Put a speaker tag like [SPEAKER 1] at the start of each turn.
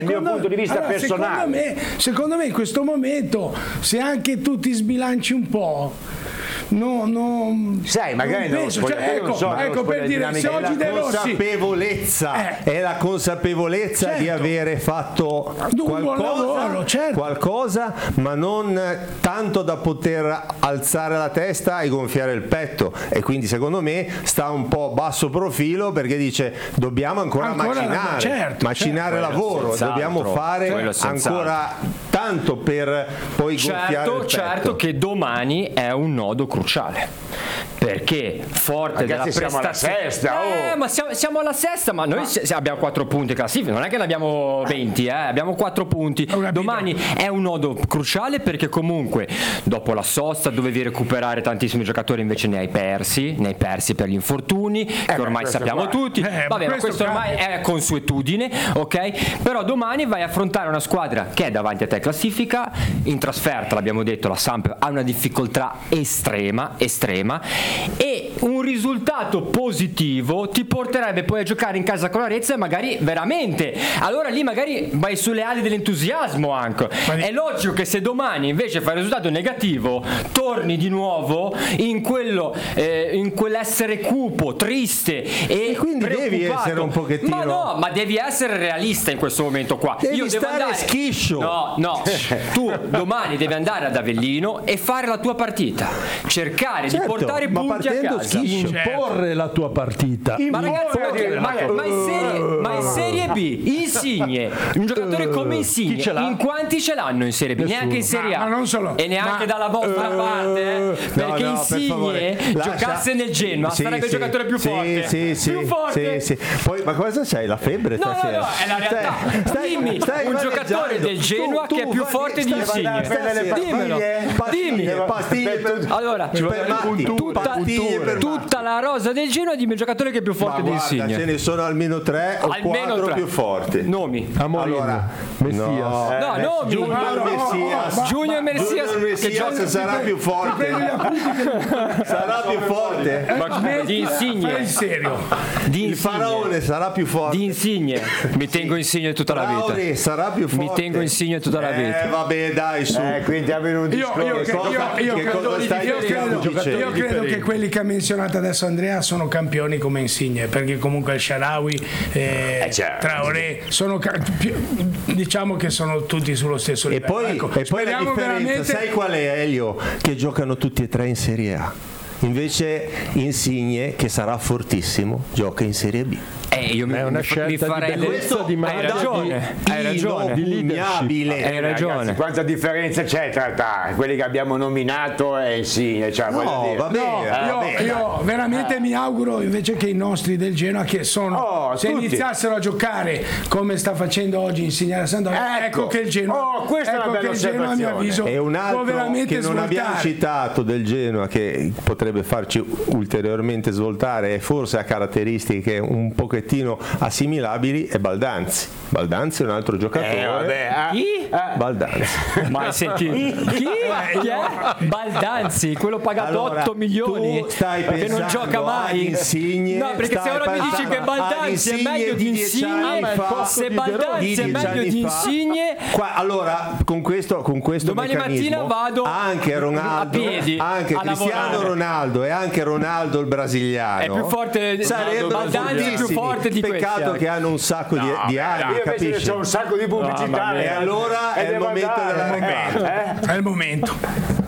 [SPEAKER 1] mio punto di vista personale.
[SPEAKER 2] Secondo me in questo momento, se anche tu ti sbilanci un po',
[SPEAKER 1] sai, magari
[SPEAKER 2] non penso, ecco per dire, se oggi De Rossi
[SPEAKER 3] è la consapevolezza di avere fatto qualcosa, ma non tanto da poter alzare la testa e gonfiare il petto, e quindi secondo me sta un po' basso profilo, perché dice dobbiamo ancora macinare lavoro, dobbiamo fare ancora tanto per poi gonfiare il petto.
[SPEAKER 4] Certo che domani è un nodo cruciale, perché forte della prestazione, ma siamo alla sesta, ma noi abbiamo 4 punti classifica, non è che ne abbiamo 20, abbiamo 4 punti. Domani è un nodo cruciale, perché comunque dopo la sosta dovevi recuperare tantissimi giocatori, invece ne hai persi per gli infortuni, che ormai sappiamo tutti. Vabbè, ma questo ormai è consuetudine, ok? Però domani vai a affrontare una squadra che è davanti a te classifica, in trasferta, l'abbiamo detto, la Samp ha una difficoltà estrema, e un risultato positivo ti porterebbe poi a giocare in casa con l'Arezzo, e magari veramente, allora lì magari vai sulle ali dell'entusiasmo anche. È logico che se domani invece fai un risultato negativo, torni di nuovo in quell'essere cupo, triste e
[SPEAKER 3] quindi devi essere un pochettino,
[SPEAKER 4] ma devi essere realista in questo momento qua.
[SPEAKER 3] Devo andare schiscio.
[SPEAKER 4] No, tu domani devi andare ad Avellino e fare la tua partita, cercare di portare punti a casa,
[SPEAKER 5] imporre la tua partita.
[SPEAKER 4] Ma ragazzi, ma in Serie B Insigne, un giocatore come Insigne, in quanti ce l'hanno in Serie B? Neanche in Serie A,
[SPEAKER 2] ma non solo,
[SPEAKER 4] e neanche dalla vostra parte, perché Insigne giocasse nel Genoa sarebbe il giocatore più forte. Più forte.
[SPEAKER 3] Poi, ma cosa c'hai? La febbre stasera?
[SPEAKER 4] No, è la realtà. Dimmi un giocatore del Genoa che è più forte di Insigne. Dimmi. Allora, tutta la rosa del Genoa, dimmi un giocatore che è più forte di Insigne.
[SPEAKER 3] Ce ne sono almeno 3 o 4 più forti.
[SPEAKER 4] Nomi.
[SPEAKER 5] Allora, Messias.
[SPEAKER 4] Nomi. Junior Messias che gioca,
[SPEAKER 3] sarà più forte. Sarà più forte.
[SPEAKER 4] Di Insigne.
[SPEAKER 2] In serio.
[SPEAKER 3] Il faraone sarà più forte.
[SPEAKER 4] Di Insigne. Mi tengo Insigne tutta la vita.
[SPEAKER 3] Sarà più forte.
[SPEAKER 4] Mi tengo Insigne tutta la vita.
[SPEAKER 3] Vabbè, dai, su.
[SPEAKER 1] Quindi avevo un discorso.
[SPEAKER 2] Io credo che quelli che ha menzionato adesso Andrea sono campioni come Insigne, perché comunque il Shaarawy, Traoré diciamo che sono tutti sullo stesso livello.
[SPEAKER 3] E poi la differenza, sai qual è, Elio? Che giocano tutti e 3 in Serie A. Invece Insigne, che sarà fortissimo, gioca in Serie B.
[SPEAKER 5] È una scelta di bellezza, di
[SPEAKER 4] hai ragione,
[SPEAKER 5] di leadership.
[SPEAKER 4] Hai ragione.
[SPEAKER 1] Ragazzi, quanta differenza c'è tra quelli che abbiamo nominato e Insigne?
[SPEAKER 2] Io veramente mi auguro invece che i nostri del Genoa, che sono se
[SPEAKER 1] tutti
[SPEAKER 2] iniziassero a giocare come sta facendo oggi Insigne Alessandro, ecco che il Genoa,
[SPEAKER 1] questa è una bella
[SPEAKER 2] a mio avviso
[SPEAKER 3] e un altro
[SPEAKER 2] può veramente
[SPEAKER 3] che non abbiamo citato del Genoa, che potrebbe farci ulteriormente svoltare e forse ha caratteristiche un pochettino assimilabili, è Baldanzi. Baldanzi è un altro giocatore.
[SPEAKER 4] Chi?
[SPEAKER 3] Baldanzi.
[SPEAKER 4] Mai sentito? Chi è? Baldanzi, quello pagato 8 milioni, che non gioca mai.
[SPEAKER 3] Insigne,
[SPEAKER 4] no, perché se ora mi dici che Baldanzi è meglio di Insigne, se Baldanzi è meglio di Insigne,
[SPEAKER 3] allora con questo
[SPEAKER 4] domani mattina vado
[SPEAKER 3] anche Ronaldo,
[SPEAKER 4] a piedi,
[SPEAKER 3] anche Cristiano Ronaldo e anche Ronaldo il brasiliano
[SPEAKER 4] è più forte, Baldanzi è più forte di questi.
[SPEAKER 3] Peccato che hanno un sacco di anni, capisci?
[SPEAKER 1] C'è un sacco di pubblicità
[SPEAKER 3] e allora è il momento della
[SPEAKER 2] è il momento.